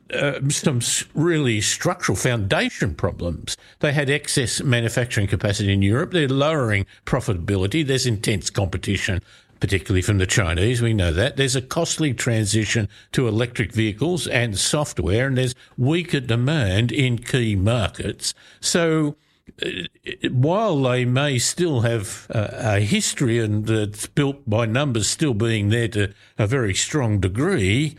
some really structural foundation problems. They had excess manufacturing capacity in Europe. They're lowering profitability. There's intense competition, particularly from the Chinese. We know that. There's a costly transition to electric vehicles and software, and there's weaker demand in key markets. So while they may still have a history and it's built by numbers still being there to a very strong degree,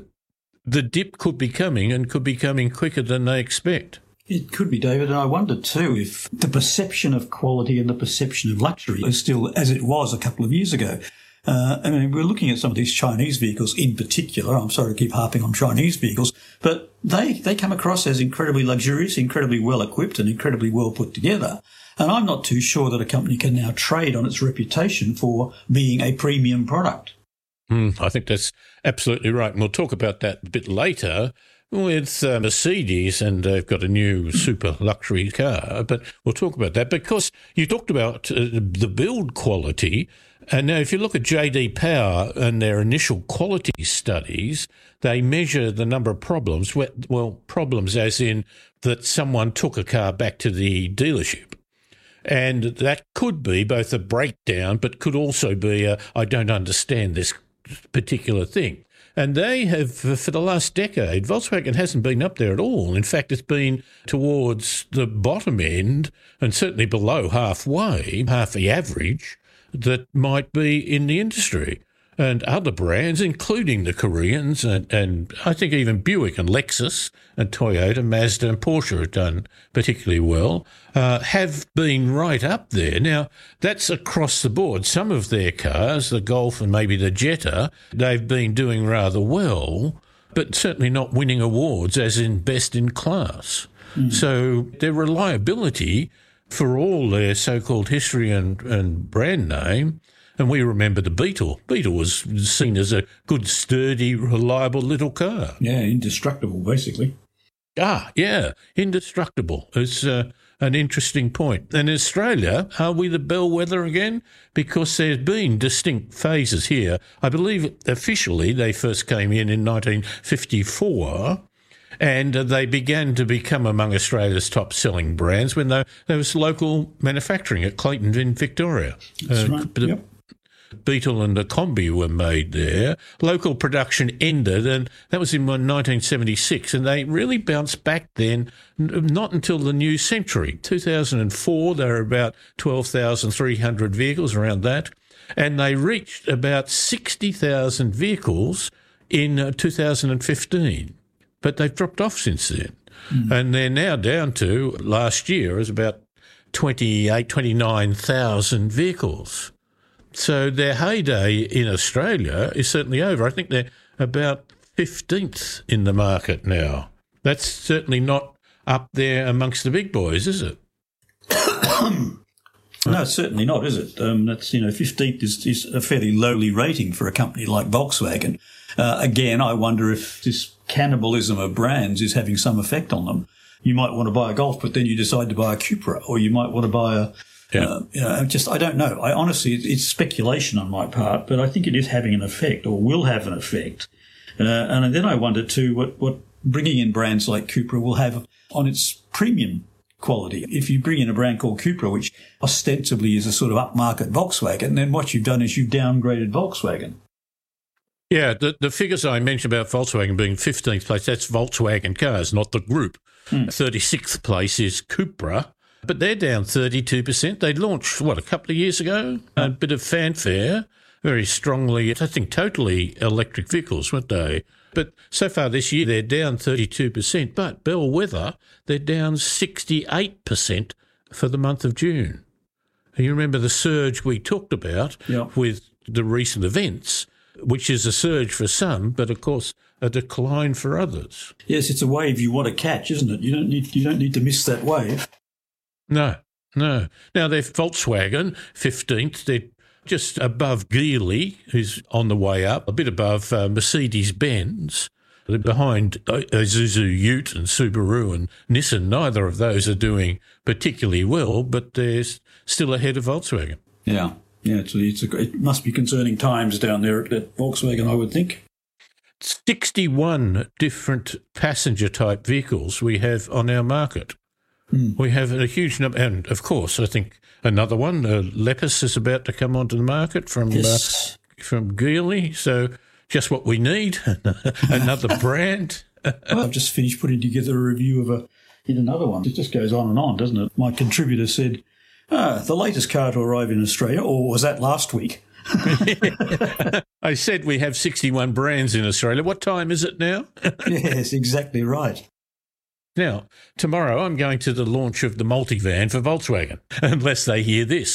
the dip could be coming and could be coming quicker than they expect. It could be, David, and I wonder too if the perception of quality and the perception of luxury is still as it was a couple of years ago. I mean, we're looking at some of these Chinese vehicles in particular. I'm sorry to keep harping on Chinese vehicles, but they come across as incredibly luxurious, incredibly well equipped and incredibly well put together. And I'm not too sure that a company can now trade on its reputation for being a premium product. I think that's absolutely right. And we'll talk about that a bit later with Mercedes, and they've got a new super luxury car. But we'll talk about that because you talked about the build quality. And now if you look at JD Power and their initial quality studies, they measure the number of problems, well, problems as in that someone took a car back to the dealership. And that could be both a breakdown, but could also be I don't understand this particular thing. And they have, for the last decade, Volkswagen hasn't been up there at all. In fact, it's been towards the bottom end and certainly below halfway, half the average that might be in the industry. And other brands, including the Koreans and I think even Buick and Lexus and Toyota, Mazda and Porsche have done particularly well, have been right up there. Now, that's across the board. Some of their cars, the Golf and maybe the Jetta, they've been doing rather well, but certainly not winning awards as in best in class. So their reliability, for all their so-called history and brand name, and we remember the Beetle. Beetle was seen as a good, sturdy, reliable little car. Yeah, indestructible, basically. Yeah, indestructible. It's an interesting point. And in Australia, are we the bellwether again? Because there's been distinct phases here. I believe officially they first came in 1954, and they began to become among Australia's top-selling brands when there was local manufacturing at Clayton in Victoria. That's right, yep. Beetle and the Combi were made there. Local production ended, and that was in 1976, and they really bounced back then, not until the new century. 2004, there were about 12,300 vehicles, around that, and they reached about 60,000 vehicles in 2015. But they've dropped off since then. And they're now down to, last year, is about 29,000 vehicles. So their heyday in Australia is certainly over. I think they're about 15th in the market now. That's certainly not up there amongst the big boys, is it? No, certainly not, is it? That's 15th is a fairly lowly rating for a company like Volkswagen. Again, I wonder if this cannibalism of brands is having some effect on them. You might want to buy a Golf, but then you decide to buy a Cupra, or you might want to buy a I don't know. I honestly, it's speculation on my part, but I think it is having an effect, or will have an effect. And then I wonder too what bringing in brands like Cupra will have on its premium quality. If you bring in a brand called Cupra, which ostensibly is a sort of upmarket Volkswagen, then what you've done is you've downgraded Volkswagen. Yeah, the figures I mentioned about Volkswagen being 15th place, that's Volkswagen cars, not the group. 36th place is Cupra. But they're down 32%. They launched, a couple of years ago? A bit of fanfare, very strongly, I think, totally electric vehicles, weren't they? But so far this year, they're down 32%. But bellwether, they're down 68% for the month of June. And you remember the surge we talked about with the recent events, which is a surge for some, but of course a decline for others. Yes, it's a wave you want to catch, isn't it? You don't need to miss that wave. No. Now, they're Volkswagen, 15th. They're just above Geely, who's on the way up, a bit above Mercedes-Benz. They're behind Isuzu Ute and Subaru and Nissan. Neither of those are doing particularly well, but they're still ahead of Volkswagen. Yeah, it must be concerning times down there at Volkswagen, I would think. 61 different passenger-type vehicles we have on our market. We have a huge number, and of course, I think another one, Lepus, is about to come onto the market from Geely, so just what we need, another brand. Well, I've just finished putting together a review of another one. It just goes on and on, doesn't it? My contributor said, the latest car to arrive in Australia, or was that last week? I said we have 61 brands in Australia. What time is it now? Yes, exactly right. Now, tomorrow I'm going to the launch of the multivan for Volkswagen, unless they hear this.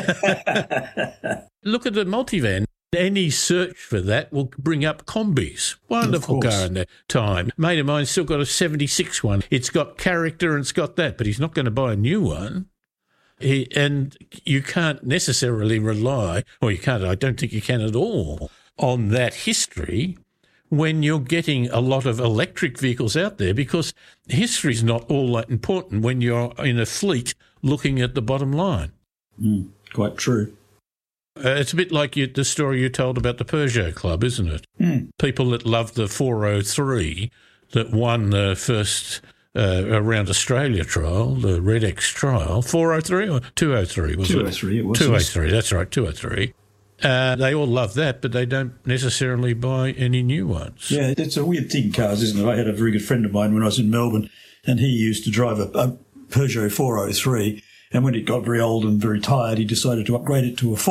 Look at the multivan. Any search for that will bring up Combis. Wonderful car in that time. Mate of mine's still got a 76 one. It's got character and it's got that, but he's not going to buy a new one. And you can't necessarily rely, or you can't, I don't think you can at all, on that history when you're getting a lot of electric vehicles out there, because history's not all that important when you're in a fleet looking at the bottom line. Quite true. It's a bit like the story you told about the Peugeot Club, isn't it? People that love the 403 that won the first around Australia trial, the Red X trial, 403 or 203 was 203 it was. 203, that's right, 203. They all love that, but they don't necessarily buy any new ones. Yeah, it's a weird thing, cars, isn't it? I had a very good friend of mine when I was in Melbourne, and he used to drive a Peugeot 403, and when it got very old and very tired, he decided to upgrade it to a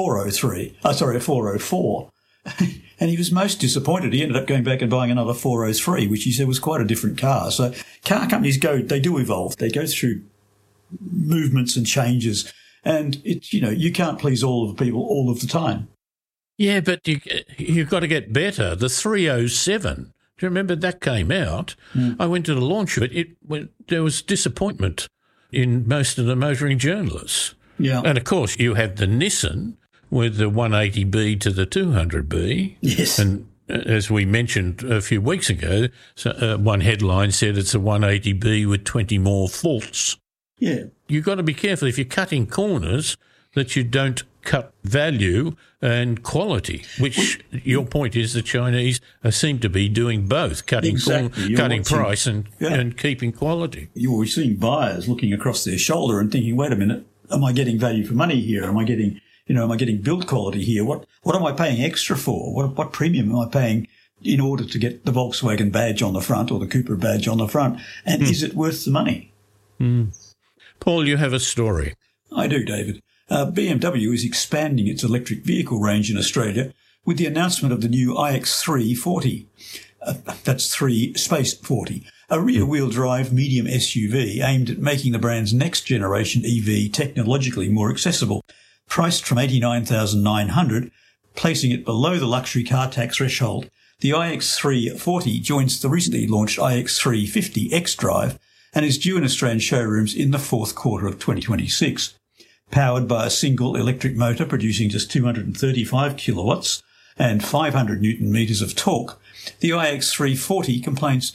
404. And he was most disappointed. He ended up going back and buying another 403, which he said was quite a different car. So car companies they do evolve. They go through movements and changes. And you can't please all of the people all of the time. Yeah, but you've got to get better. The 307, do you remember that came out? I went to the launch of it. There was disappointment in most of the motoring journalists. Yeah. And of course you have the Nissan with the 180B to the 200B. Yes. And as we mentioned a few weeks ago, one headline said it's a 180B with 20 more faults. Yeah. You've got to be careful if you're cutting corners that you don't cut value and quality, which your point is the Chinese seem to be doing both, cutting price and keeping quality. You're seeing buyers looking across their shoulder and thinking, wait a minute, am I getting value for money here? Am I getting build quality here? What am I paying extra for? What premium am I paying in order to get the Volkswagen badge on the front or the Cooper badge on the front? And is it worth the money? Paul, you have a story. I do, David. BMW is expanding its electric vehicle range in Australia with the announcement of the new iX3 40. That's 3 Space 40, a rear-wheel drive medium SUV aimed at making the brand's next-generation EV technologically more accessible. Priced from $89,900, placing it below the luxury car tax threshold, the iX3 40 joins the recently launched iX3 50 xDrive and is due in Australian showrooms in the fourth quarter of 2026. Powered by a single electric motor producing just 235 kilowatts and 500 newton metres of torque, the iX340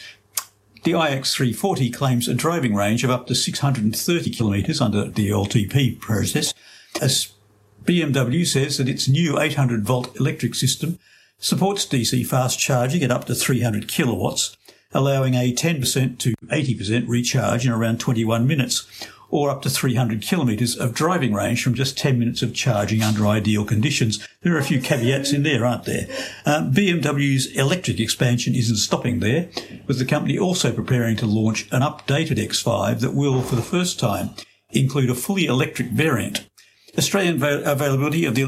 claims a driving range of up to 630 kilometres under the LTP process, as BMW says that its new 800-volt electric system supports DC fast charging at up to 300 kilowatts, allowing a 10% to 80% recharge in around 21 minutes, or up to 300 kilometres of driving range from just 10 minutes of charging under ideal conditions. There are a few caveats in there, aren't there? BMW's electric expansion isn't stopping there, with the company also preparing to launch an updated X5 that will, for the first time, include a fully electric variant. Australian availability of the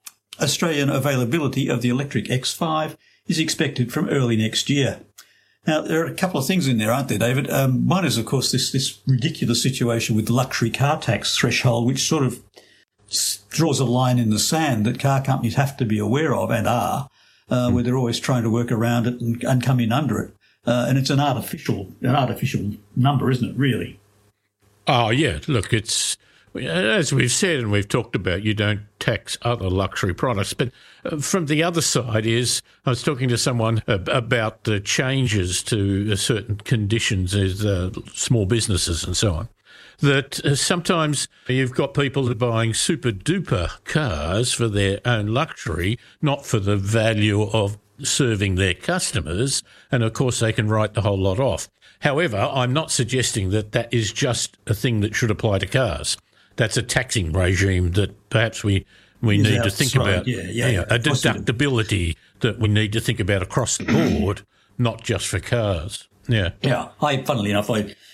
electric X5 is expected from early next year. Now, there are a couple of things in there, aren't there, David? One is, of course, this ridiculous situation with the luxury car tax threshold, which sort of draws a line in the sand that car companies have to be aware of and are, where they're always trying to work around it and come in under it. And it's an artificial number, isn't it, really? Oh, yeah. Look, it's, as we've said and we've talked about, you don't tax other luxury products. But from the other side is, I was talking to someone about the changes to certain conditions as small businesses and so on, that sometimes you've got people that are buying super-duper cars for their own luxury, not for the value of serving their customers, and of course they can write the whole lot off. However, I'm not suggesting that that is just a thing that should apply to cars. That's a taxing regime that perhaps we need to think about. A deductibility that we need to think about across the board, not just for cars. Yeah. Yeah. Funnily enough,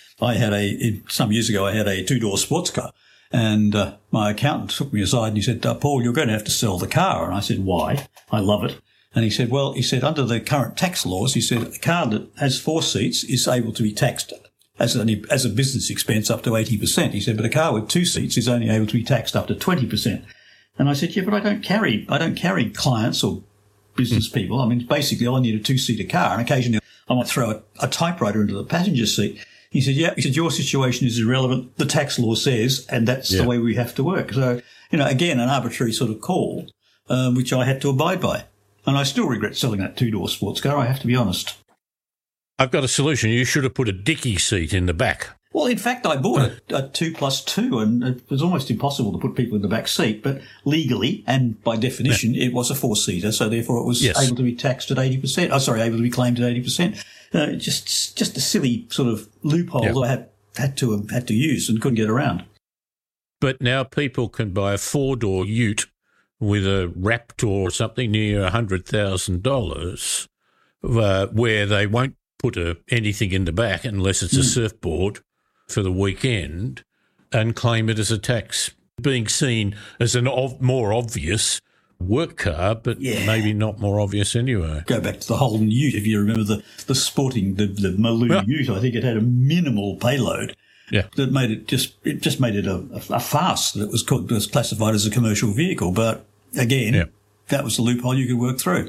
some years ago I had a two-door sports car, and my accountant took me aside and he said, Paul, you're going to have to sell the car. And I said, why? I love it. And he said, under the current tax laws, he said, a car that has 4 seats is able to be taxed as a business expense up to 80%. He said, but a car with 2 seats is only able to be taxed up to 20%. And I said, yeah, but I don't carry clients or business people. I mean, basically I need a 2-seater car, and occasionally I might throw a typewriter into the passenger seat. He said, yeah, your situation is irrelevant. The tax law says, and that's the way we have to work. So, again, an arbitrary sort of call, which I had to abide by. And I still regret selling that 2-door sports car, I have to be honest. I've got a solution. You should have put a dicky seat in the back. Well, in fact, I bought a 2+2, and it was almost impossible to put people in the back seat. But legally and by definition, it was a 4-seater, so therefore it was able to be taxed at 80%. Able to be claimed at 80%. Just a silly sort of loophole that I had to use and couldn't get around. But now people can buy a 4-door ute with a Raptor or something near $100,000, where they won't put anything in the back unless it's a surfboard for the weekend, and claim it as a tax, being seen as a more obvious work car, but maybe not more obvious anyway. Go back to the Holden ute, if you remember the sporting, the Maloo ute. I think it had a minimal payload. Yeah, that made it just made it a farce that it was classified as a commercial vehicle. But again, that was the loophole you could work through.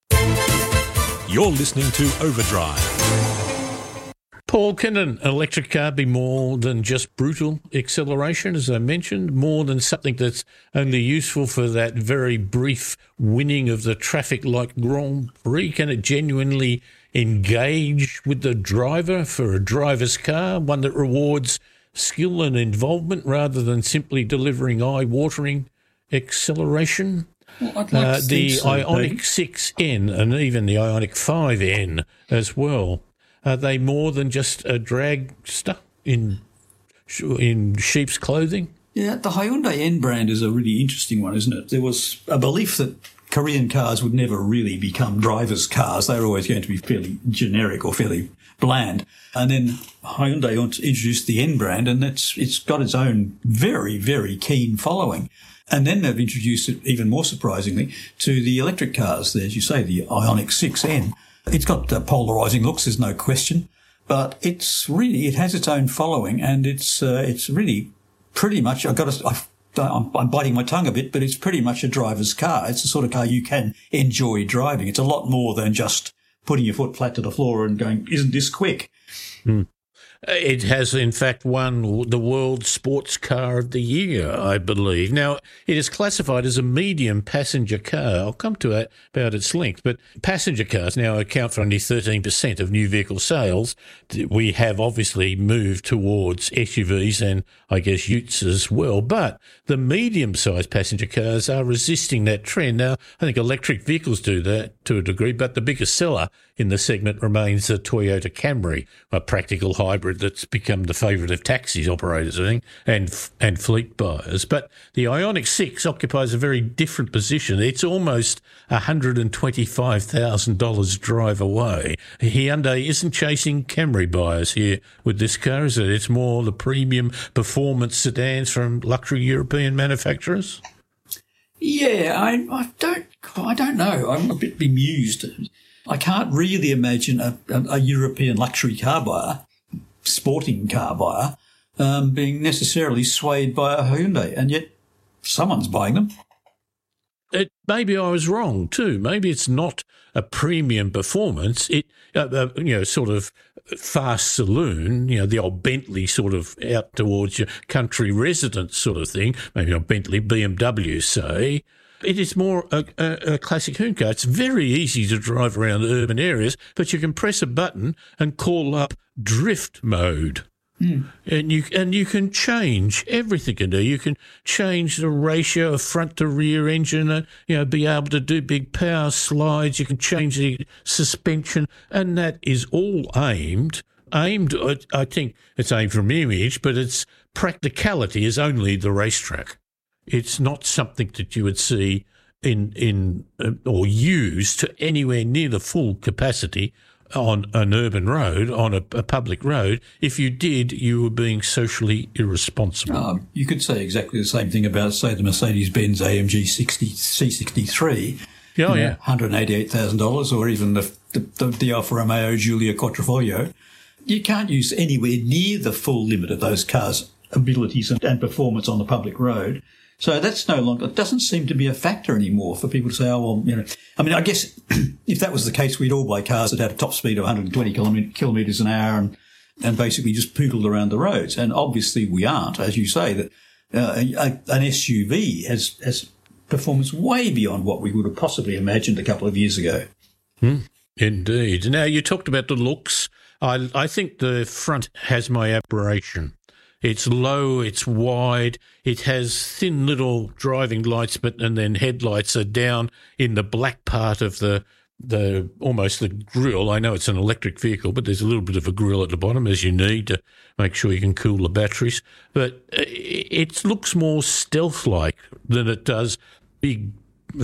You're listening to Overdrive. Paul, can an electric car be more than just brutal acceleration, as I mentioned, more than something that's only useful for that very brief winning of the traffic light Grand Prix? Can it genuinely engage with the driver for a driver's car, one that rewards skill and involvement rather than simply delivering eye-watering acceleration? Well, I'd like to the so, Ioniq 6N and even the Ioniq 5N as well. Are they more than just a dragster in sheep's clothing? Yeah, the Hyundai N brand is a really interesting one, isn't it? There was a belief that Korean cars would never really become drivers' cars. They were always going to be fairly generic or fairly bland. And then Hyundai introduced the N brand, and it's got its own very, very keen following. And then they've introduced it, even more surprisingly, to the electric cars. As you say, the Ioniq 6N. It's got polarising looks, there's no question, but it has its own following, and it's really pretty much, I'm biting my tongue a bit, but it's pretty much a driver's car. It's the sort of car you can enjoy driving. It's a lot more than just putting your foot flat to the floor and going, isn't this quick? It has, in fact, won the World Sports Car of the Year, I believe. Now, it is classified as a medium passenger car. I'll come to it about its length, but passenger cars now account for only 13% of new vehicle sales. We have obviously moved towards SUVs and, I guess, utes as well, but the medium-sized passenger cars are resisting that trend. Now, I think electric vehicles do that to a degree, but the biggest seller in the segment remains the Toyota Camry, a practical hybrid that's become the favourite of taxi operators, I think, and fleet buyers. But the Ioniq 6 occupies a very different position. It's almost $125,000 drive away. Hyundai isn't chasing Camry buyers here with this car, is it? It's more the premium performance sedans from luxury European manufacturers? Yeah, I don't know. I'm a bit bemused. I can't really imagine a European luxury car buyer, sporting car buyer, being necessarily swayed by a Hyundai, and yet someone's buying them. Maybe I was wrong too. Maybe it's not a premium performance. It, sort of fast saloon, the old Bentley sort of out towards your country residence sort of thing. Maybe not Bentley, BMW, say. It is more a classic hoon car. It's very easy to drive around urban areas, but you can press a button and call up drift mode. And you can change everything. You can change the ratio of front to rear engine. Be able to do big power slides. You can change the suspension, and that is all aimed. I think it's aimed from image, but its practicality is only the racetrack. It's not something that you would see in or use to anywhere near the full capacity on an urban road, on a public road. If you did, you were being socially irresponsible. You could say exactly the same thing about, say, the Mercedes-Benz AMG C63. $188,000, or even the Alfa Romeo Giulia Quattrofoglio. You can't use anywhere near the full limit of those cars' abilities and performance on the public road. So that's no longer, it doesn't seem to be a factor anymore for people to say, I guess if that was the case, we'd all buy cars that had a top speed of 120 kilometres an hour and basically just poodled around the roads. And obviously we aren't, as you say, that an SUV has performance way beyond what we would have possibly imagined a couple of years ago. Indeed. Now, you talked about the looks. I think the front has my admiration. It's low, it's wide, it has thin little driving lights, and then headlights are down in the black part of the almost the grille. I know it's an electric vehicle, but there's a little bit of a grille at the bottom, as you need to make sure you can cool the batteries. But it looks more stealth-like than it does big,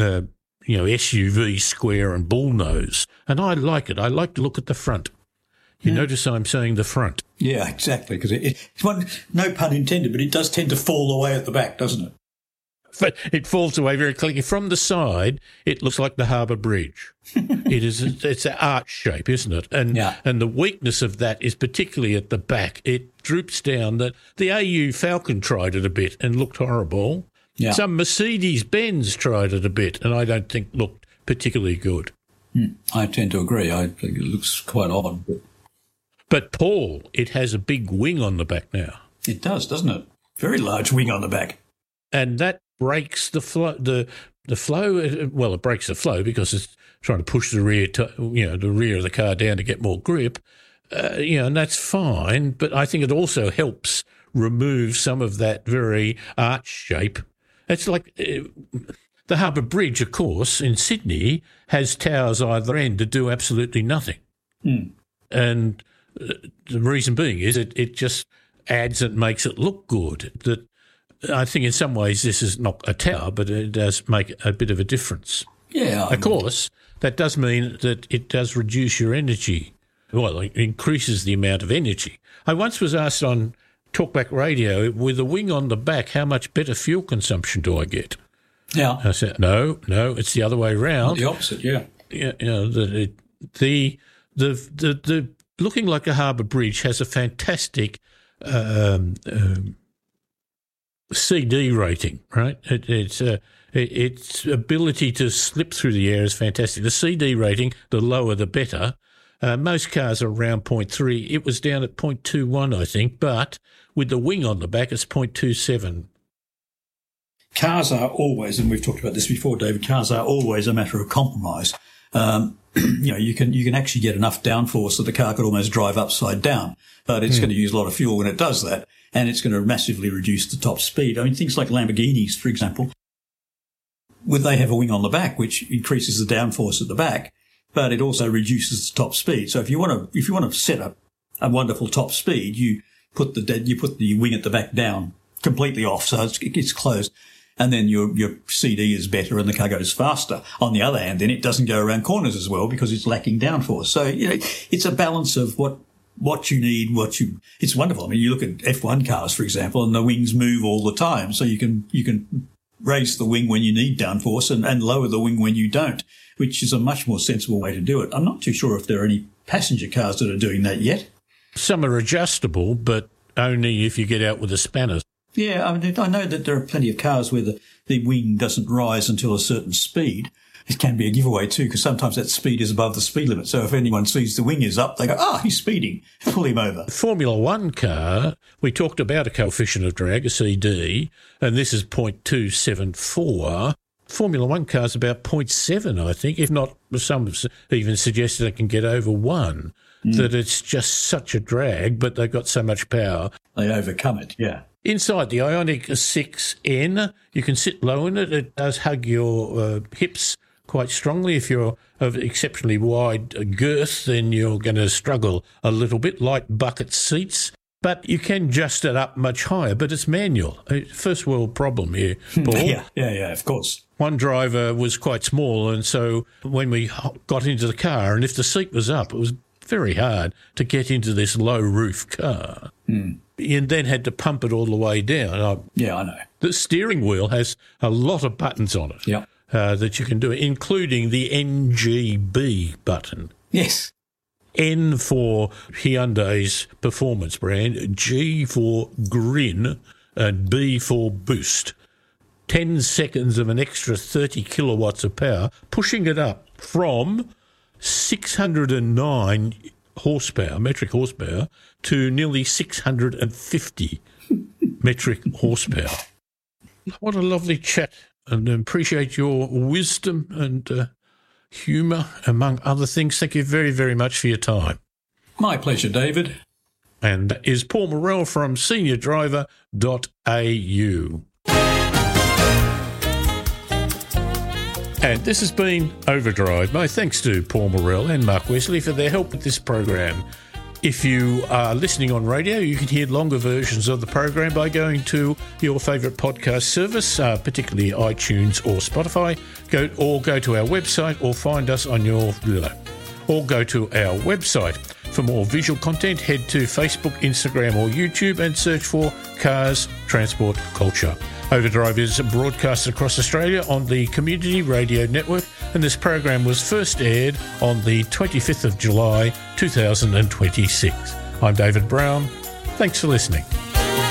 SUV square and bullnose. And I like it. I like to look at the front. You notice I'm saying the front. Yeah, exactly, because it's one, no pun intended, but it does tend to fall away at the back, doesn't it? But it falls away very quickly. From the side, it looks like the Harbour Bridge. It's an arch shape, isn't it? And the weakness of that is particularly at the back. It droops down. The AU Falcon tried it a bit and looked horrible. Yeah. Some Mercedes-Benz tried it a bit, and I don't think looked particularly good. I tend to agree. I think it looks quite odd, But, Paul, it has a big wing on the back now. It does, doesn't it? Very large wing on the back. And that breaks the flow. The flow, well, it breaks the flow because it's trying to push the rear of the car down to get more grip. And that's fine. But I think it also helps remove some of that very arch shape. It's like the Harbour Bridge, of course, in Sydney has towers either end to do absolutely nothing. And the reason being is it just adds and makes it look good. That I think in some ways this is not a tower, but it does make a bit of a difference. Yeah. Of course, that does mean that it does reduce your energy. Well, it increases the amount of energy. I once was asked on Talkback Radio, with a wing on the back, how much better fuel consumption do I get? Yeah. I said, no, it's the other way around. The opposite, yeah. The looking like a Harbour Bridge has a fantastic CD rating, right? Its ability to slip through the air is fantastic. The CD rating, the lower the better. Most cars are around 0.3. It was down at 0.21, I think, but with the wing on the back, it's 0.27. Cars are always, and we've talked about this before, David, cars are always a matter of compromise. You can actually get enough downforce that the car could almost drive upside down, but it's going to use a lot of fuel when it does that, and it's going to massively reduce the top speed. I mean, things like Lamborghinis, for example, they have a wing on the back, which increases the downforce at the back, but it also reduces the top speed. So if you want to set up a wonderful top speed, you put the wing at the back down completely off, so it's closed. And then your CD is better and the car goes faster. On the other hand, then it doesn't go around corners as well because it's lacking downforce. So, it's a balance of what you need, it's wonderful. I mean, you look at F1 cars, for example, and the wings move all the time. So you can raise the wing when you need downforce and lower the wing when you don't, which is a much more sensible way to do it. I'm not too sure if there are any passenger cars that are doing that yet. Some are adjustable, but only if you get out with a spanner. Yeah, I mean, I know that there are plenty of cars where the wing doesn't rise until a certain speed. It can be a giveaway too, because sometimes that speed is above the speed limit. So if anyone sees the wing is up, they go, he's speeding, pull him over. Formula One car, we talked about a coefficient of drag, a CD, and this is 0.274. Formula One car's about 0.7, I think, if not, some have even suggested it can get over 1. that it's just such a drag, but they've got so much power. They overcome it, yeah. Inside the Ioniq 6N, you can sit low in it. It does hug your hips quite strongly. If you're of exceptionally wide girth, then you're going to struggle a little bit. Light bucket seats. But you can adjust it up much higher, but it's manual. First world problem here, Paul. Yeah, of course. One driver was quite small, and so when we got into the car, and if the seat was up, it was very hard to get into this low-roof car. And then had to pump it all the way down. Yeah, I know. The steering wheel has a lot of buttons on it that you can do, including the NGB button. Yes. N for Hyundai's performance brand, G for grin, and B for boost. 10 seconds of an extra 30 kilowatts of power, pushing it up from 609 horsepower, metric horsepower, to nearly 650 metric horsepower. What a lovely chat, and appreciate your wisdom and humour, among other things. Thank you very, very much for your time. My pleasure, David. And that is Paul Morrell from seniordriver.au. And this has been Overdrive. My thanks to Paul Morrell and Mark Wesley for their help with this program. If you are listening on radio, you can hear longer versions of the program by going to your favourite podcast service, particularly iTunes or Spotify. Go to our website or find us on your... or go to our website. For more visual content, head to Facebook, Instagram or YouTube and search for Cars, Transport, Culture. Overdrive is broadcast across Australia on the Community Radio Network, and this program was first aired on the 25th of July 2026. I'm David Brown. Thanks for listening.